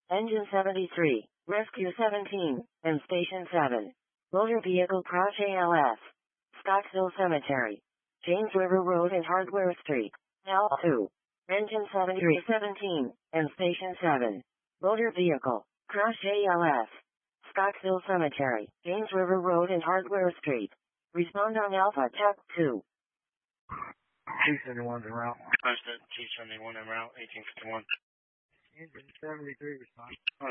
Engine 73, Rescue 17, and Station 7. Motor Vehicle Crash ALS. Scottsville Cemetery. James River Road and Hardware Street. L2. Engine 7317, and Station 7. Motor Vehicle Crash ALS. Scottsville Cemetery. James River Road and Hardware Street. Respond on Alpha Tech 2. T71's en route. Understood. T71 en route, 1851. Engine 73 response.